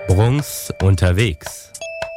Brunks unterwegs.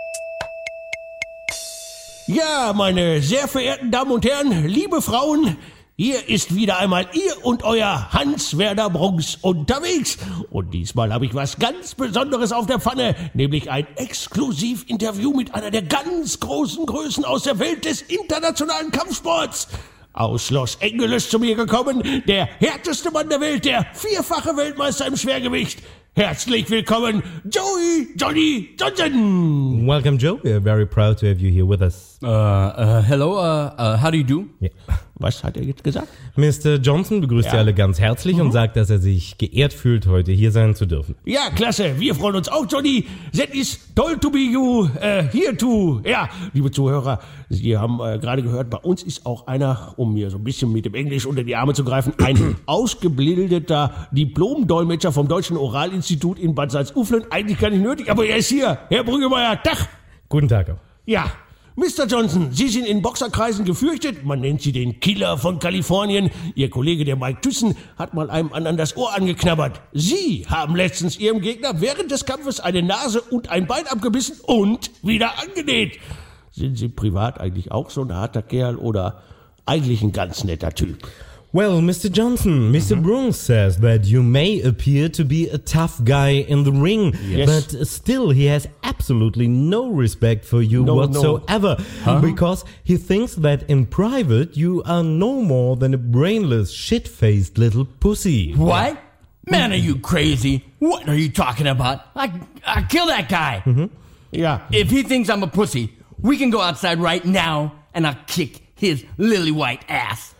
Ja, meine sehr verehrten Damen und Herren, liebe Frauen, hier ist wieder einmal ihr und euer Hans-Werner Brunks unterwegs. Und diesmal habe ich was ganz Besonderes auf der Pfanne, nämlich ein Exklusivinterview mit einer der ganz großen Größen aus der Welt des internationalen Kampfsports. Aus Los Angeles zu mir gekommen, der härteste Mann der Welt, der vierfache Weltmeister im Schwergewicht. Herzlich willkommen, Johnny Johnson. Welcome, Joe. We are very proud to have you here with us. Hello, how do you do? Yeah. Was hat er jetzt gesagt? Mr. Johnson begrüßt Sie alle ganz herzlich und sagt, dass er sich geehrt fühlt, heute hier sein zu dürfen. Ja, klasse. Wir freuen uns auch, Johnny. That is toll to be you here too. Ja, liebe Zuhörer, Sie haben gerade gehört, bei uns ist auch einer, um mir so ein bisschen mit dem Englisch unter die Arme zu greifen, ein ausgebildeter Diplom-Dolmetscher vom Deutschen Oralinstitut in Bad Salzuflen. Eigentlich gar nicht nötig, aber er ist hier. Herr Brüggemeier, Tag. Guten Tag. Ja. Mr. Johnson, Sie sind in Boxerkreisen gefürchtet, man nennt Sie den Killer von Kalifornien. Ihr Kollege, der Mike Tyson, hat mal einem anderen das Ohr angeknabbert. Sie haben letztens Ihrem Gegner während des Kampfes eine Nase und ein Bein abgebissen und wieder angenäht. Sind Sie privat eigentlich auch so ein harter Kerl oder eigentlich ein ganz netter Typ? Well, Mr. Johnson, Mr. Brunks says that you may appear to be a tough guy in the ring, Yes. but still he has absolutely no respect for you whatsoever, because he thinks that in private you are no more than a brainless, shit-faced little pussy. What? Man, are you crazy? What are you talking about? I kill that guy. Ja. If he thinks I'm a pussy, we can go outside right now and I'll kick his lily white ass.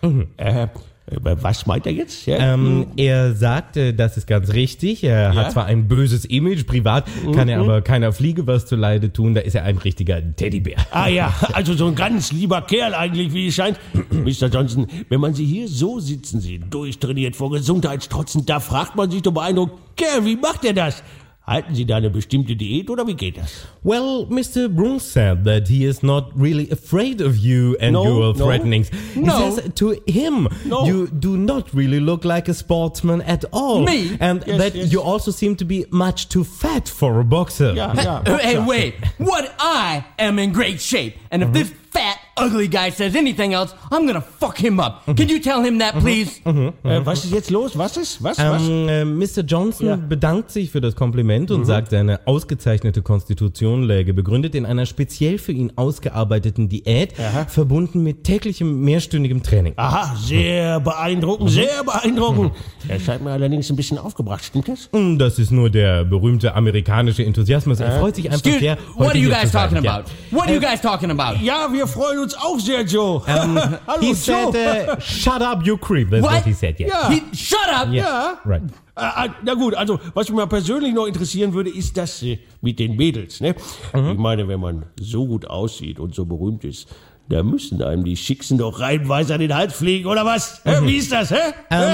Was meint er jetzt? Ja? Er sagt, das ist ganz richtig, er hat zwar ein böses Image, privat kann er aber keiner Fliege was zuleide tun, da ist er ein richtiger Teddybär. Ah ja, also so ein ganz lieber Kerl eigentlich, wie es scheint. Mr. Johnson, wenn man Sie hier so sitzen sieht, durchtrainiert, vor Gesundheitsstrotzen, da fragt man sich doch beeindruckt, Kerl, wie macht er das? Halten Sie da eine bestimmte Diät oder wie geht das? Well, Mr. Brunks said that he is not really afraid of you and your threatenings. He says to him, you do not really look like a sportsman at all. Me? And that you also seem to be much too fat for a boxer. Ja, ja. Hey, wait. What? I am in great shape. And if this fat, ugly guy says anything else, I'm gonna fuck him up. Can you tell him that, please? Was ist jetzt los? Was ist? Was? Mr. Johnson bedankt sich für das Kompliment und sagt, seine ausgezeichnete Konstitution läge begründet in einer speziell für ihn ausgearbeiteten Diät, verbunden mit täglichem mehrstündigem Training. Aha, sehr beeindruckend, sehr beeindruckend. Er scheint mir allerdings ein bisschen aufgebracht, stimmt das? Das ist nur der berühmte amerikanische Enthusiasmus. Er freut sich einfach sehr, What are heute you hier guys zu sein. talking about? What are you guys talking about? Ja, wir freuen uns auch sehr, Joe. Hallo, He Joe. said, shut up, you creep. That's what he said, yes. Ja. Shut up! Ja. Right. Na gut, also was mich mal persönlich noch interessieren würde, ist das mit den Mädels. Ne? Ich meine, wenn man so gut aussieht und so berühmt ist, da müssen einem die Schicksen doch reihenweise an den Hals fliegen, oder was? Wie ist das, hä?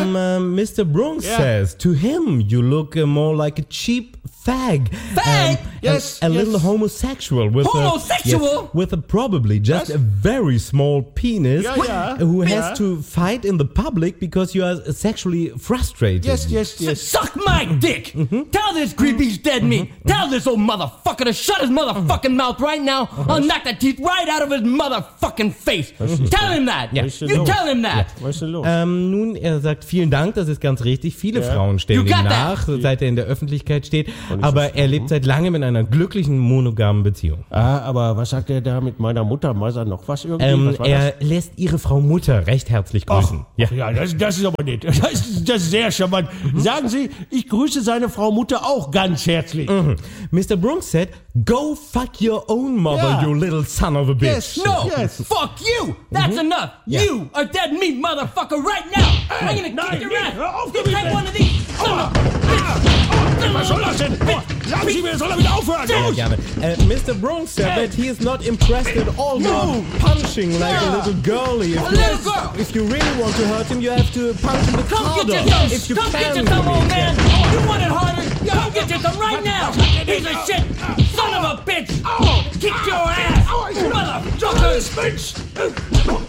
Mr. Brunks says, to him you look more like a cheap fag. Fag? Yes, A yes. little homosexual. Homosexual? With a probably just a very small penis Ja. who has to fight in the public because you are sexually frustrated. Yes. Suck my dick! Tell this creep he's dead meat! Tell this old motherfucker to shut his motherfucking mouth right now! I'll knock the teeth right out of his motherfucking face! Tell him that! You tell him that! Was ist denn los? Nun, er sagt vielen Dank, das ist ganz richtig. Viele Frauen stellen You ihm got nach, seit er in der Öffentlichkeit steht. Aber er lebt seit langem in einer glücklichen, monogamen Beziehung. Aber was sagt er da mit meiner Mutter? Weiß er noch was irgendwie? Was war Er lässt ihre Frau Mutter recht herzlich grüßen. das? Ja, das ist aber nett. Das ist sehr charmant. Sagen Sie, ich grüße seine Frau Mutter auch ganz herzlich. Mr. Brunks said, go fuck your own mother, Ja. you little son of a bitch. No! Yes. Fuck you! That's enough! You are dead meat, motherfucker, right now! I'm gonna nein, kick your nicht. ass! Hör auf You damit, take ey. one of these! Son of a Was soll das denn? Sagen Sie mir, soll er wieder aufhören? Ja, gerne. Mr. Brunks said that he is not impressed at all with punching like a little girlie. little girl! If you really want to hurt him, you have to punch him Come harder. get your If you thumb! Come can. get your thumb, old man! You want it harder? Come get your thumb right now! Piece of shit! Son of a bitch! Kick your ass! Motherfucker!